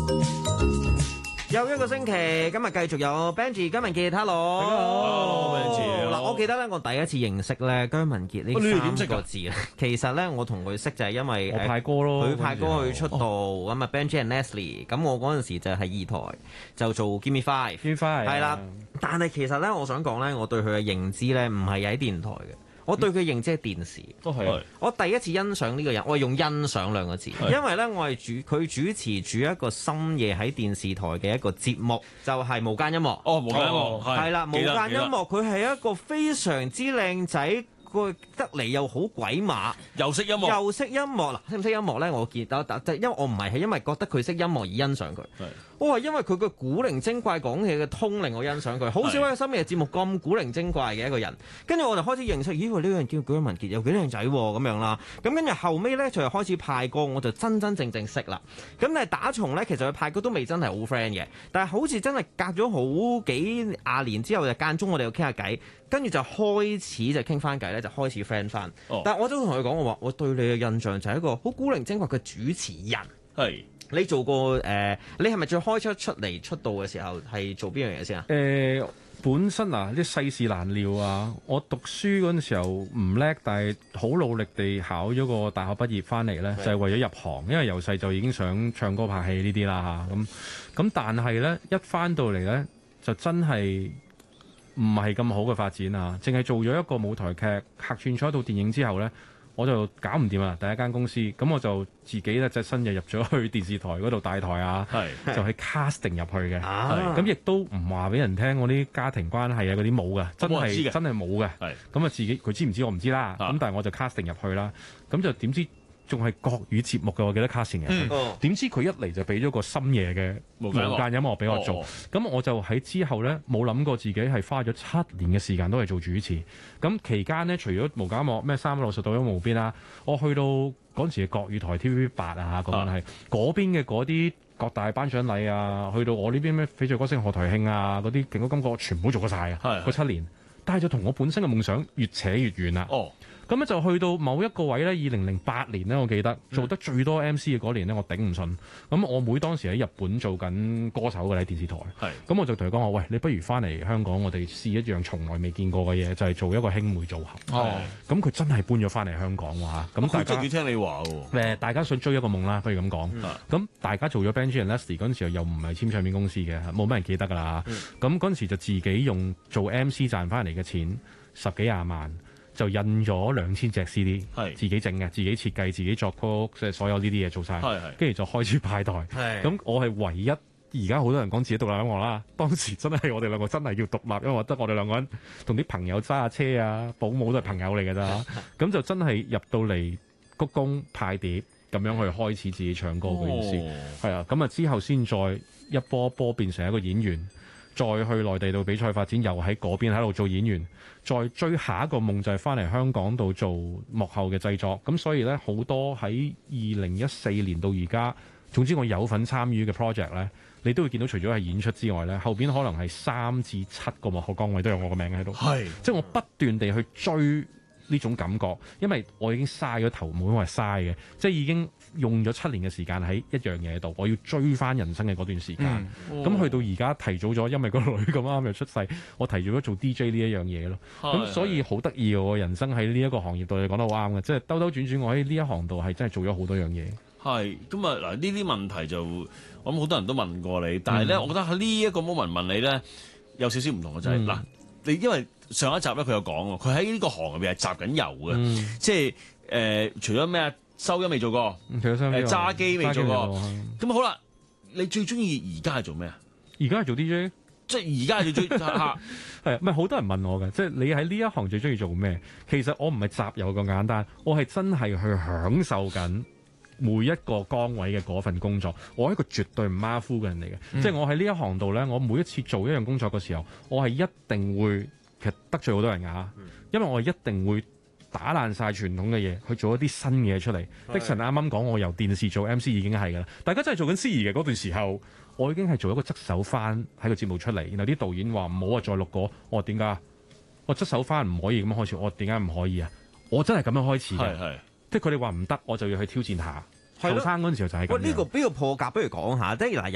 又一個星期，今日繼續有 Benji 姜文傑 ，Hello， 大家好 Benji 嗱，我記得咧，我第一次認識咧姜文傑呢三個字咧，其實咧我同佢識就係因為我派歌咯， 佢派歌去出道，咁啊 Benji and Leslie， 咁我嗰陣時就係二台就做 Give Me Five， 係啦，但係其實咧，我想講咧，我對佢嘅認知咧唔係喺電台嘅。我對佢認知係電視， 都係。 我第一次欣賞呢個人，我係用欣賞兩個字，因為咧我係佢主持住一個深夜喺電視台嘅一個節目，就係無間音樂。 哦，無間音樂係啦，無間音樂佢係一個非常之靚仔。佢得嚟又好鬼馬， 又識音樂， 又識音樂嗱，識唔識音樂咧？我見到，因為我唔係因為覺得佢識音樂而欣賞佢，我係因為佢個古靈精怪講嘢嘅通令我欣賞佢。好少喺深夜節目咁古靈精怪嘅一個人，跟住我就開始認識，咦？呢個人叫姜文傑，又幾靚仔喎咁樣啦。咁跟住後尾咧，就開始派歌，我就真正識啦。咁但係打從咧，其實佢派歌都未真係好 friend 嘅，但係好似真係隔咗好幾廿年之後，就間中我哋又傾下偈。跟住就開始就傾翻偈咧，就開始 friend 翻。但係我都同佢講，我話我對你嘅印象就係一個好古靈精怪嘅主持人。 係你做過你係咪最開出嚟出道嘅時候係做邊樣嘢先啊？ 本身啊，啲世事難料啊！我讀書嗰陣時候唔叻，但係好努力地考咗個大學畢業翻嚟咧，就係為咗入行，因為由細就已經想唱歌拍戲呢啲啦嚇。咁但係咧一翻到嚟咧就真係唔係咁好嘅發展啊！淨係做咗一個舞台劇，客串咗一套電影之後呢，我就搞唔掂啦。第一間公司，咁我就自己咧隻身就入咗去電視台嗰度帶台啊，就係 casting 入去嘅。咁亦都唔話俾人聽我啲家庭關係啊嗰啲冇嘅，真係冇嘅。咁啊自己佢知唔知我唔知啦。咁但係我就 casting 入去啦。咁就點知？仲係國語節目嘅，我記得 casting 嘅。點知佢一嚟就俾咗個深夜嘅無間音樂俾我做，咁我就喺之後呢，冇諗過自己係花咗7年嘅時間都係做主持。咁期間呢，除咗無間音樂咩360度音無邊啦，我去到嗰陣時嘅國語台 TVB8啊，講緊係嗰邊嘅嗰啲各大頒獎禮啊，去到我呢邊咩翡翠歌星賀台慶啊，嗰啲勁歌金曲全部做過晒啊，嗰7年。但係就同我本身嘅夢想越扯越遠啦。咁咧就去到某一個位咧，2008年咧，我記得做得最多 MC 嘅嗰年咧，我頂唔順。咁我妹當時喺日本做緊歌手嘅喺電視台。咁我就同佢講話，喂，你不如翻嚟香港，我哋試一樣從來未見過嘅嘢，就係做一個兄妹組合。咁佢真係搬咗翻嚟香港喎。咁大家要聽你話喎。 大家想追一個夢啦，不如咁講。咁大家做咗 Benji and Leslie 嗰陣時候，又唔係簽唱片公司嘅，冇乜人記得㗎啦。咁嗰陣時就自己用做 MC 賺翻嚟嘅錢10幾20萬。就印咗2000隻 CD， 自己整嘅，自己設計，自己作曲，即係所有呢啲嘢做晒。跟住就開始派台。咁我係唯一，而家好多人講自己獨立音樂啦，當時真係我哋兩個真係要獨立，因為得我哋兩個人同啲朋友揸下車啊，保姆都係朋友嚟㗎咋。咁就真係入到嚟鞠躬派碟，咁樣去開始自己唱歌嗰件事。係啊，咁啊之後先再一波波變成一個演員。再去內地度比賽發展，又喺嗰邊喺度做演員，再追下一個夢就係翻嚟香港度做幕後嘅製作。咁所以呢，好多喺2014年到而家，總之我有份參與嘅 project 呢，你都會見到除咗係演出之外呢，後邊可能係3至7個幕後崗位都有我個名喺度。即係我不斷地去追呢種感覺，因為我已經嘥咗頭，冇因為嘥嘅，即係已經用咗7年嘅時間喺一樣嘢度，我要追翻人生嘅嗰段時間。咁去到而家提早咗，因為個女咁啱又出世，我提早咗做 DJ 呢一樣嘢咯。咁所以好得意嘅，我人生喺呢一個行業度，你講得好啱嘅，即係兜兜轉轉，我喺呢一行度係真係做咗好多樣嘢。 係咁啊！嗱，呢啲問題就我諗好多人都問過你，但係咧，我覺得喺呢一個 moment 問你咧，有少少唔同嘅就係嗱，你因為上一集咧佢有講喎，佢喺呢個行入邊係集緊油嘅，即係除咗咩啊？收音未做過，揸機未做過，咁好啦。你最中意而家係做咩啊？ 而家係做 DJ， 即係而家係最中意係唔係好多人問我嘅，即係你喺呢一行最中意做咩？其實我唔係集郵咁簡單，我係真係去享受緊每一個崗位嘅嗰份工作。我係一個絕對唔馬虎嘅人嚟嘅，即係我喺呢一行度咧，我每一次做一樣工作嘅時候，我係一定會其實得罪好多人㗎，因為我一定會打爛晒傳統嘅嘢，去做一啲新嘢出嚟。Dixon 啱啱講，我由電視做 MC 已經係㗎啦。大家真係做緊司儀嘅嗰段時候，我已經係做一個側手翻喺個節目出嚟。然後啲導演話唔好啊，再錄過。我話點解？我側手翻唔可以咁樣開始。我話點解唔可以啊？我真係咁樣開始嘅，即係佢哋話唔得，我就要去挑戰下。後生嗰陣時候就係咁樣。 呢個破格，不如講下。即係嗱，